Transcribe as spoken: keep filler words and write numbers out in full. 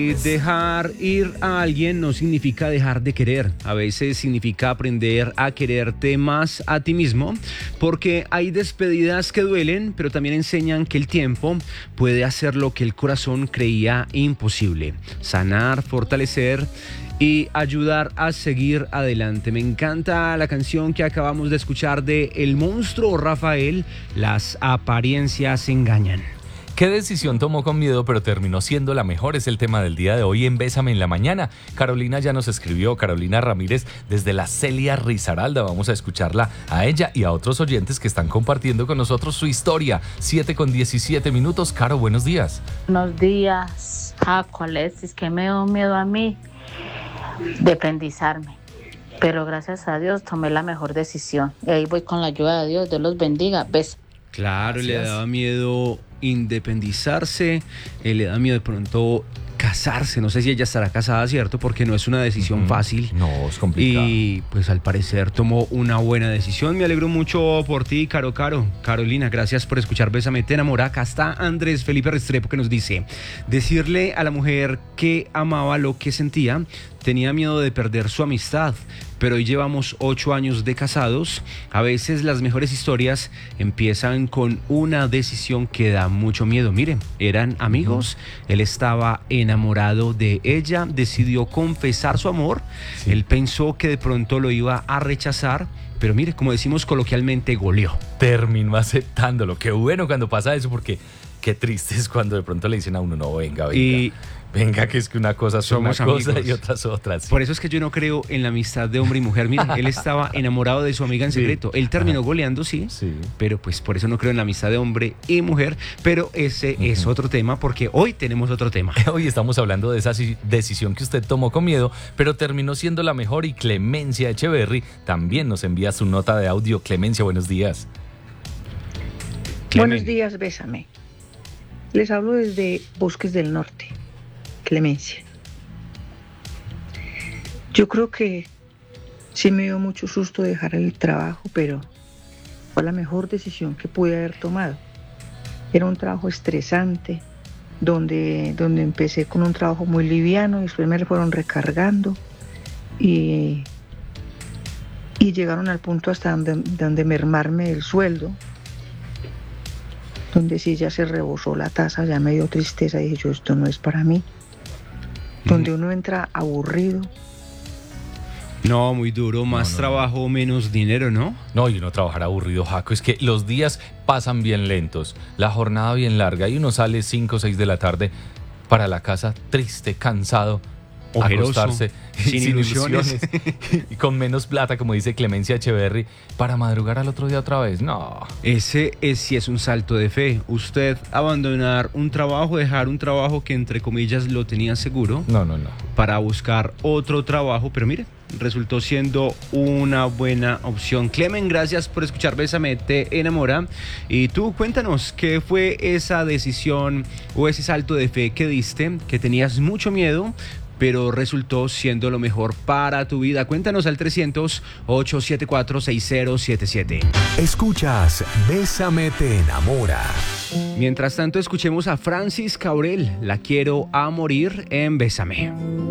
Dejar ir a alguien no significa dejar de querer. A veces significa aprender a quererte más a ti mismo, porque hay despedidas que duelen, pero también enseñan que el tiempo puede hacer lo que el corazón creía imposible. Sanar, fortalecer y ayudar a seguir adelante. Me encanta la canción que acabamos de escuchar de El Monstruo Rafael, Las apariencias engañan. ¿Qué decisión tomó con miedo pero terminó siendo la mejor? Es el tema del día de hoy en Bésame en la Mañana. Carolina ya nos escribió, Carolina Ramírez desde la Celia Risaralda. Vamos a escucharla a ella y a otros oyentes que están compartiendo con nosotros su historia. siete con diecisiete minutos. Caro, buenos días. Buenos días, Jaco, Alexis, que me dio miedo a mí dependizarme. Pero gracias a Dios tomé la mejor decisión. Y ahí voy con la ayuda de Dios. Dios los bendiga. Besos. Claro, Gracias. le daba miedo independizarse, eh, le da miedo de pronto casarse. No sé si ella estará casada, ¿cierto? Porque no es una decisión uh-huh. fácil. No, es complicado. Y pues al parecer tomó una buena decisión. Me alegro mucho por ti, Caro, Caro. Carolina, gracias por escuchar Bésame, te enamora. Acá está Andrés Felipe Restrepo que nos dice: decirle a la mujer que amaba lo que sentía, tenía miedo de perder su amistad, pero hoy llevamos ocho años de casados. A veces las mejores historias empiezan con una decisión que da mucho miedo. Miren, eran amigos, uh-huh. él estaba enamorado de ella, decidió confesar su amor, sí. él pensó que de pronto lo iba a rechazar, pero mire, como decimos coloquialmente, goleó. Terminó aceptándolo. Qué bueno cuando pasa eso, porque qué triste es cuando de pronto le dicen a uno, no, venga, venga. Y Venga, que es que una cosa son una amigos. cosa y otras otras. Sí. Por eso es que yo no creo en la amistad de hombre y mujer. Miren, él estaba enamorado de su amiga en secreto. Sí. Él terminó Ajá. goleando, sí, sí, pero pues por eso no creo en la amistad de hombre y mujer. Pero ese uh-huh. es otro tema, porque hoy tenemos otro tema. Hoy estamos hablando de esa decisión que usted tomó con miedo, pero terminó siendo la mejor. Y Clemencia Echeverry también nos envía su nota de audio. Clemencia, buenos días. Clemen. Buenos días, Bésame. Les hablo desde Bosques del Norte. Clemencia. Yo creo que sí me dio mucho susto dejar el trabajo, pero fue la mejor decisión que pude haber tomado. Era un trabajo estresante, donde, donde empecé con un trabajo muy liviano y después me lo fueron recargando y, y llegaron al punto hasta donde, donde mermarme el sueldo, donde sí ya se rebosó la tasa, ya me dio tristeza y dije yo, esto no es para mí. Donde uno entra aburrido. No, muy duro, más no, no, trabajo, menos dinero, ¿no? No, y uno trabajar aburrido, Jaco, es que los días pasan bien lentos, la jornada bien larga y uno sale cinco o seis de la tarde para la casa triste, cansado, ojeroso, acostarse sin, sin ilusiones, ilusiones y con menos plata, como dice Clemencia Echeverry, para madrugar al otro día otra vez. No. Ese es, sí es un salto de fe. Usted abandonar un trabajo, dejar un trabajo que entre comillas lo tenía seguro. No, no, no. Para buscar otro trabajo, pero mire, resultó siendo una buena opción. Clemen, gracias por escuchar Bésame, te enamora. Y tú cuéntanos, ¿qué fue esa decisión o ese salto de fe que diste, que tenías mucho miedo, pero resultó siendo lo mejor para tu vida? Cuéntanos al trescientos, ochocientos setenta y cuatro, sesenta setenta y siete. Escuchas Bésame, te enamora. Mientras tanto, escuchemos a Francis Cabrel, La quiero a morir en Bésame.